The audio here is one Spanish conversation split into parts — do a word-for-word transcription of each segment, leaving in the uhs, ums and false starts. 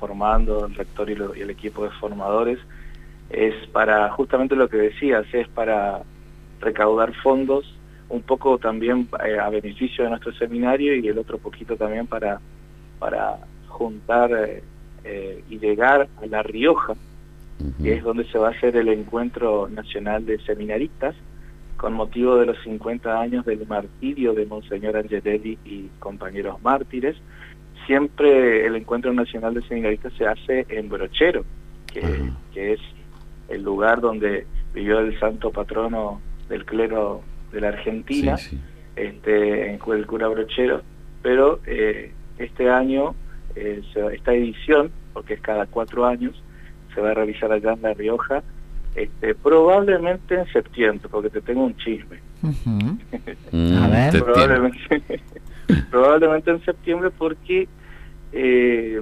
formando, el rector y, lo, y el equipo de formadores, es para, justamente lo que decías, es para recaudar fondos, un poco también eh, a beneficio de nuestro seminario y el otro poquito también para, para juntar eh, eh, y llegar a La Rioja, uh-huh. que es donde se va a hacer el encuentro nacional de seminaristas, con motivo de los cincuenta años del martirio de Monseñor Angelelli y compañeros mártires. Siempre el encuentro nacional de seminaristas se hace en Brochero, que, uh-huh. que es el lugar donde vivió el santo patrono del clero de la Argentina, sí, sí. este en el cura Brochero, pero eh, este año, eh, se, esta edición, porque es cada cuatro años, se va a realizar allá en La Rioja, este, probablemente en septiembre, porque te tengo un chisme. Uh-huh. mm, a ver. probablemente, probablemente en septiembre, porque eh,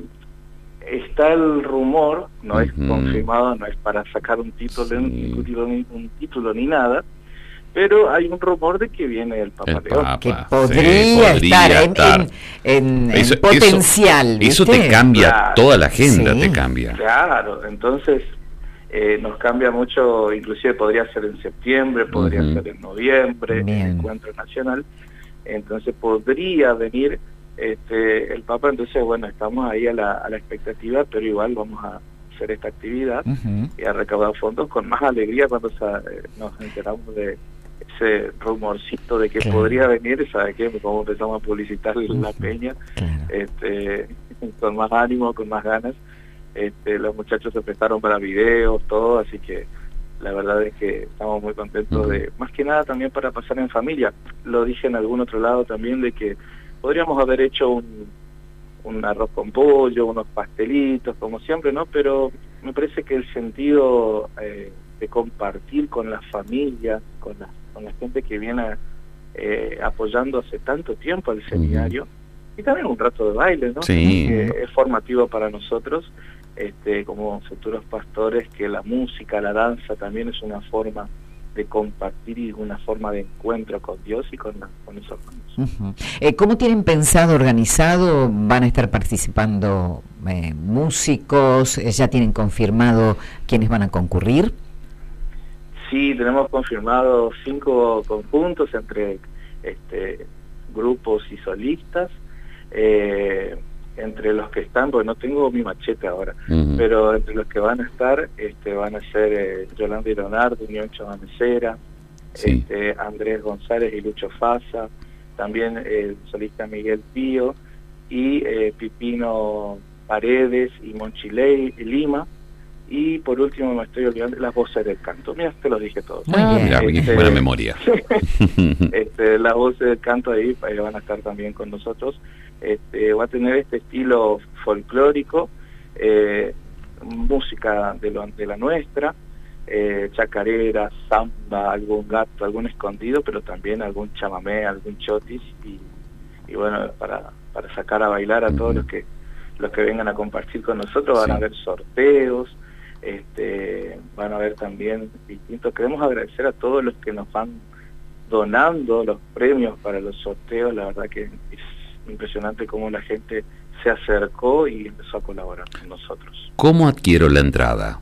está el rumor, no uh-huh. es confirmado, no es para sacar un título, sí. un, título ni, un título ni nada, pero hay un rumor de que viene el Papa el León. Papa, que podría, sí, podría estar, estar. En, en, eso, en potencial. Eso, eso te cambia claro. toda la agenda, sí. te cambia. Claro, entonces eh, nos cambia mucho, inclusive podría ser en septiembre, podría uh-huh. ser en noviembre, Bien. el encuentro nacional, entonces podría venir este el Papa, entonces bueno, estamos ahí a la, a la expectativa, pero igual vamos a hacer esta actividad uh-huh. y a recaudar fondos con más alegría cuando eh, nos enteramos de ese rumorcito de que claro. podría venir, ¿sabe qué? Como empezamos a publicitar uh-huh. la peña, claro. este con más ánimo, con más ganas. Este, los muchachos se prestaron para videos, todo, así que la verdad es que estamos muy contentos uh-huh. de, más que nada también para pasar en familia. Lo dije en algún otro lado también, de que podríamos haber hecho un, un arroz con pollo, unos pastelitos, como siempre, ¿no? Pero me parece que el sentido eh, de compartir con la familia, con la, con la gente que viene eh, apoyando hace tanto tiempo al seminario, uh-huh. y también un rato de baile, ¿no? Sí. Que es formativo para nosotros, este, como futuros pastores, que la música, la danza también es una forma de compartir y una forma de encuentro con Dios y con, la, con los hermanos. Uh-huh. Eh, ¿Cómo tienen pensado, organizado? ¿Van a estar participando eh, músicos? ¿Ya tienen confirmado quiénes van a concurrir? Sí, tenemos confirmado cinco conjuntos entre este, grupos y solistas, eh, entre los que están, porque no tengo mi machete ahora, uh-huh. pero entre los que van a estar este, van a ser eh, Yolanda y Leonardo, Unión Chamamecera, sí. este, Andrés González y Lucho Fasa, también el solista Miguel Pío y eh, Pipino Paredes y Monchiley y Lima, y por último me estoy olvidando las voces del canto. Mira, te lo dije todo. Muy bien. Mira, este, buena memoria. este, las voces del canto ahí eh, van a estar también con nosotros. Este, va a tener este estilo folclórico, eh, música de, lo, de la nuestra, eh, chacarera, samba, algún gato, algún escondido, pero también algún chamamé, algún chotis, y, y bueno, para, para sacar a bailar a uh-huh. todos los que los que vengan a compartir con nosotros. Van sí. a haber sorteos, este, van a haber también distintos. Queremos agradecer a todos los que nos van donando los premios para los sorteos. La verdad que es impresionante cómo la gente se acercó y empezó a colaborar con nosotros. ¿Cómo adquiero la entrada?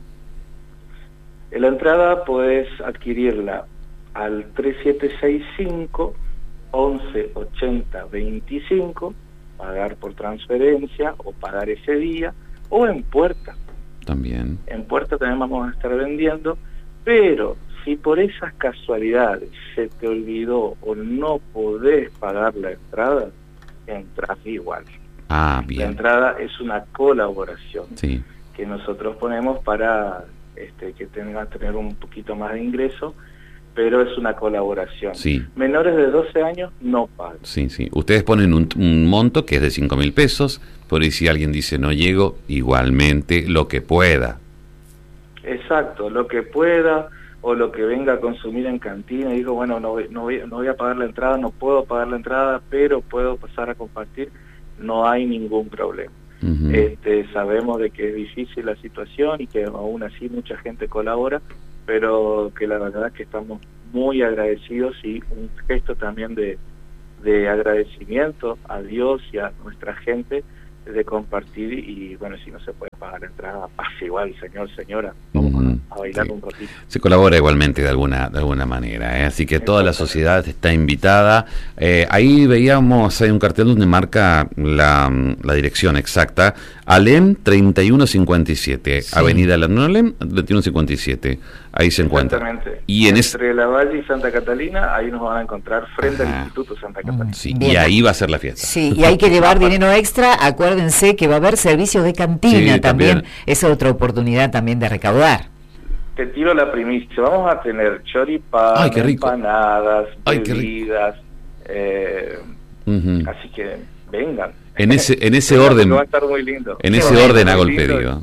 La entrada puedes adquirirla al tres siete seis cinco, once ochenta veinticinco, pagar por transferencia o pagar ese día, o en puerta. También. En puerta también vamos a estar vendiendo, pero si por esas casualidades se te olvidó o no podés pagar la entrada, entras igual. Ah, bien. La entrada es una colaboración sí. que nosotros ponemos para este, que tengan tener un poquito más de ingreso, pero es una colaboración. Sí. Menores de doce años no pagan. Sí, sí. Ustedes ponen un, un monto que es de cinco mil pesos, por ahí si alguien dice no llego, igualmente lo que pueda. Exacto, lo que pueda, o lo que venga a consumir en cantina, y digo, bueno, no voy, no, voy, no voy a pagar la entrada, no puedo pagar la entrada, pero puedo pasar a compartir, no hay ningún problema. Uh-huh. Este, sabemos de que es difícil la situación y que aún así mucha gente colabora, pero que la verdad es que estamos muy agradecidos, y un gesto también de, de agradecimiento a Dios y a nuestra gente, de compartir y bueno, si no se puede pagar la entrada, pase igual, señor, señora, vamos uh-huh. a, a bailar sí. un ratito. Se colabora igualmente de alguna de alguna manera, ¿eh? Así que toda la sociedad está invitada. Eh, ahí veíamos, hay un cartel donde marca la, la dirección exacta, Alem treinta y uno cincuenta y siete, sí. Avenida Alem treinta y uno cincuenta y siete, ahí se encuentra. Exactamente. Y en Entre es... La Valle y Santa Catalina, ahí nos van a encontrar frente Ajá. al Instituto Santa Catalina. Sí, y ahí va a ser la fiesta. Sí, y hay que llevar dinero extra, acuérdense que va a haber servicios de cantina sí, también, también, es otra oportunidad también de recaudar. Te tiro la primicia, vamos a tener choripán, Ay, empanadas, Ay, bebidas, eh, uh-huh. así que vengan. En ese en ese orden, va a estar muy lindo. En ese sí, orden hago el pedido.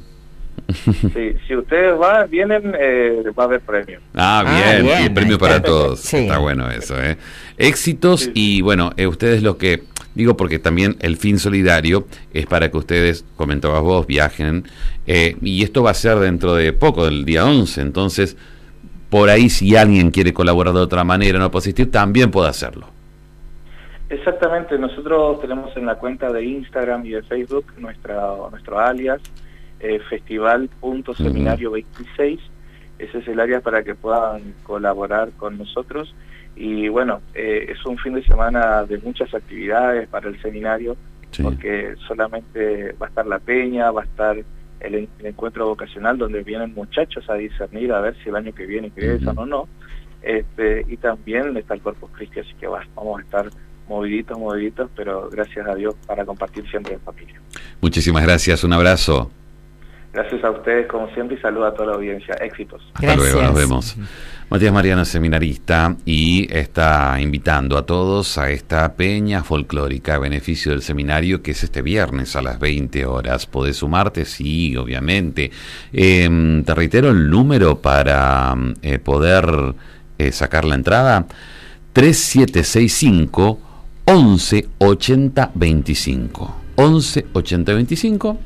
Sí, si ustedes van, vienen, eh, va a haber premio. Ah, bien, ah, bien. Y premio para todos. Sí. Está bueno eso, ¿eh? Éxitos sí. Y bueno, eh, ustedes lo que... Digo porque también el fin solidario es para que ustedes, comentabas vos, viajen. Eh, y esto va a ser dentro de poco, del día once. Entonces, por ahí si alguien quiere colaborar de otra manera, no puede asistir, también puede hacerlo. Exactamente. Nosotros tenemos en la cuenta de Instagram y de Facebook nuestra nuestro alias, eh, festival punto seminario veintiséis. Ese es el área para que puedan colaborar con nosotros. Y bueno, eh, es un fin de semana de muchas actividades para el seminario, sí. porque solamente va a estar la peña, va a estar el, el encuentro vocacional donde vienen muchachos a discernir a ver si el año que viene ingresan uh-huh. o no, este, y también está el Corpus Christi, así que va, vamos a estar moviditos, moviditos, pero gracias a Dios para compartir siempre en familia. Muchísimas gracias, un abrazo. Gracias a ustedes, como siempre, y saludos a toda la audiencia. Éxitos. Hasta Gracias. Luego, nos vemos. Matías Mariano es seminarista y está invitando a todos a esta peña folclórica a beneficio del seminario, que es este viernes a las veinte horas. ¿Podés sumarte? Sí, obviamente. Eh, te reitero el número para eh, poder eh, sacar la entrada: tres siete seis cinco, once ochenta veinticinco. once ochenta veinticinco.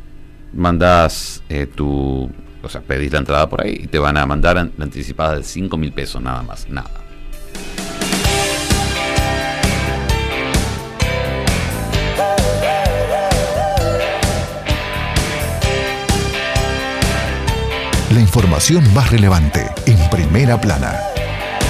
Mandás eh, tu, o sea, pedís la entrada por ahí y te van a mandar la anticipada de cinco mil pesos, nada más, nada. La información más relevante en Primera Plana.